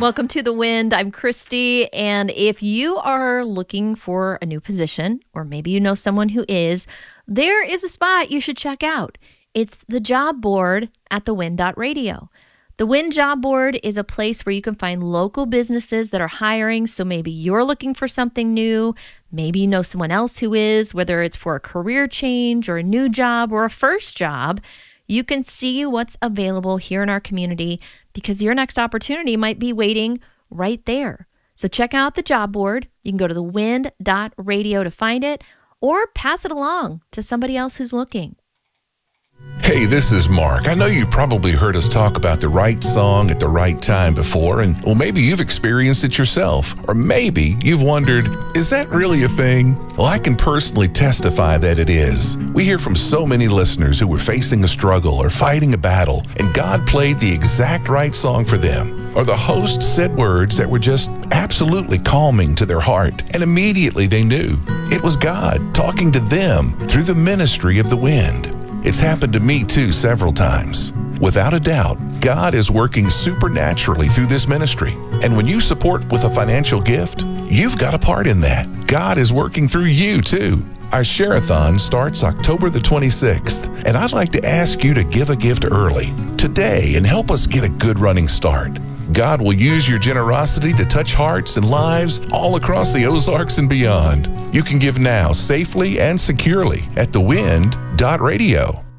Welcome to The Wind. I'm Christy, and if you are looking for a new position, or maybe you know someone who is, there is a spot you should check out. It's the job board at thewind.radio. The Wind Job Board is a place where you can find local businesses that are hiring, so maybe you're looking for something new, maybe you know someone else who is, whether it's for a career change or a new job or a first job. You can see what's available here in our community because your next opportunity might be waiting right there. So check out the job board. You can go to thewind.radio to find it or pass it along to somebody else who's looking. Hey, this is Mark. I know you probably heard us talk about the right song at the right time before, and well, maybe you've experienced it yourself, or maybe you've wondered, is that really a thing? Well, I can personally testify that it is. We hear from so many listeners who were facing a struggle or fighting a battle, and God played the exact right song for them. Or the host said words that were just absolutely calming to their heart, and immediately they knew it was God talking to them through the ministry of the wind. It's happened to me too several times. Without a doubt, God is working supernaturally through this ministry. And when you support with a financial gift, you've got a part in that. God is working through you too. Our Share-a-thon starts October the 26th, and I'd like to ask you to give a gift early, today, and help us get a good running start. God will use your generosity to touch hearts and lives all across the Ozarks and beyond. You can give now safely and securely at thewind.radio.